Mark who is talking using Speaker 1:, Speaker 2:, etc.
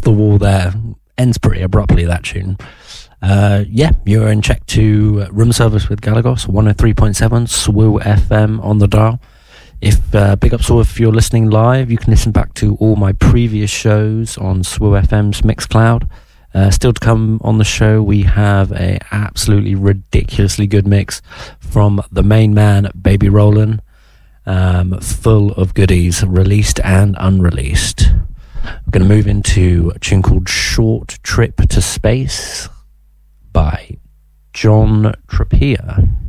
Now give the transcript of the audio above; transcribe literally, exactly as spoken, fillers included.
Speaker 1: the wall there. Ends pretty abruptly, that tune. Uh, yeah, you're in check to Room Service with Galagos, one oh three point seven, S W U F M on the dial. If uh, big ups, or if you're listening live, you can listen back to all my previous shows on S W U F M's Mixcloud. Uh, still to come on the show, we have a absolutely ridiculously good mix from the main man, Baby Rollin', um, full of goodies, released and unreleased. We're going to move into a tune called Short Trip to Space by John Trappier.